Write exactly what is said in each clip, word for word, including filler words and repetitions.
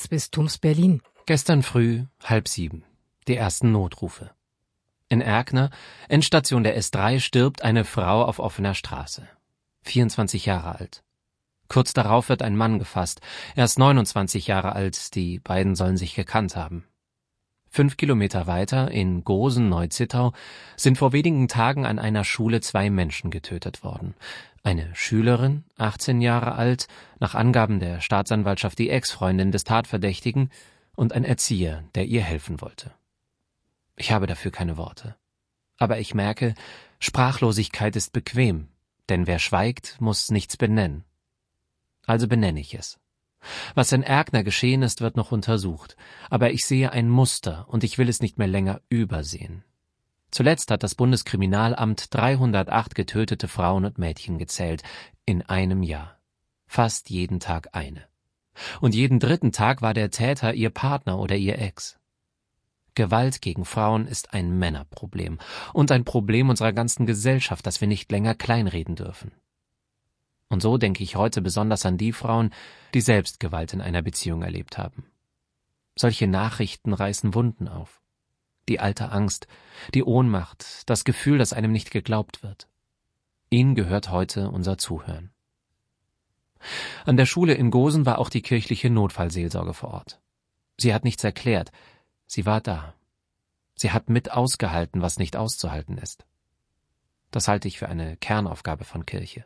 Erzbistums Berlin. Gestern früh, halb sieben. Die ersten Notrufe. In Erkner, Endstation der S drei, stirbt eine Frau auf offener Straße. vierundzwanzig Jahre alt. Kurz darauf wird ein Mann gefasst. Er ist neunundzwanzig Jahre alt, die beiden sollen sich gekannt haben. Fünf Kilometer weiter, in Gosen-Neuzittau, sind vor wenigen Tagen an einer Schule zwei Menschen getötet worden. Eine Schülerin, achtzehn Jahre alt, nach Angaben der Staatsanwaltschaft die Ex-Freundin des Tatverdächtigen, und ein Erzieher, der ihr helfen wollte. Ich habe dafür keine Worte. Aber ich merke, Sprachlosigkeit ist bequem, denn wer schweigt, muss nichts benennen. Also benenne ich es. Was in Erkner geschehen ist, wird noch untersucht, aber ich sehe ein Muster und ich will es nicht mehr länger übersehen. Zuletzt hat das Bundeskriminalamt dreihundertacht getötete Frauen und Mädchen gezählt, in einem Jahr. Fast jeden Tag eine. Und jeden dritten Tag war der Täter ihr Partner oder ihr Ex. Gewalt gegen Frauen ist ein Männerproblem und ein Problem unserer ganzen Gesellschaft, das wir nicht länger kleinreden dürfen. Und so denke ich heute besonders an die Frauen, die selbst Gewalt in einer Beziehung erlebt haben. Solche Nachrichten reißen Wunden auf. Die alte Angst, die Ohnmacht, das Gefühl, dass einem nicht geglaubt wird. Ihnen gehört heute unser Zuhören. An der Schule in Gosen war auch die kirchliche Notfallseelsorge vor Ort. Sie hat nichts erklärt, sie war da. Sie hat mit ausgehalten, was nicht auszuhalten ist. Das halte ich für eine Kernaufgabe von Kirche.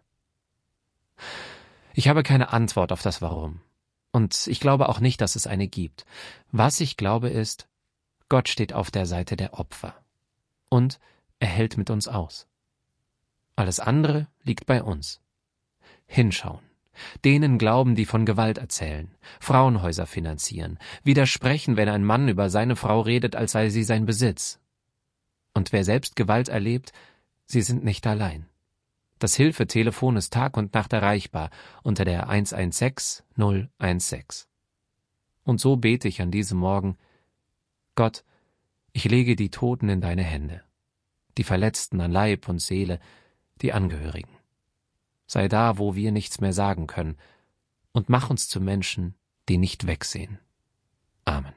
Ich habe keine Antwort auf das Warum. Und ich glaube auch nicht, dass es eine gibt. Was ich glaube ist, Gott steht auf der Seite der Opfer. Und er hält mit uns aus. Alles andere liegt bei uns. Hinschauen. Denen glauben, die von Gewalt erzählen, Frauenhäuser finanzieren, widersprechen, wenn ein Mann über seine Frau redet, als sei sie sein Besitz. Und wer selbst Gewalt erlebt, sie sind nicht allein. Das Hilfetelefon ist Tag und Nacht erreichbar unter der eins eins sechs null eins sechs. Und so bete ich an diesem Morgen: Gott, ich lege die Toten in deine Hände, die Verletzten an Leib und Seele, die Angehörigen. Sei da, wo wir nichts mehr sagen können, und mach uns zu Menschen, die nicht wegsehen. Amen.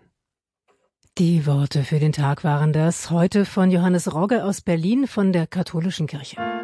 Die Worte für den Tag waren das heute von Johannes Rogge aus Berlin von der Katholischen Kirche.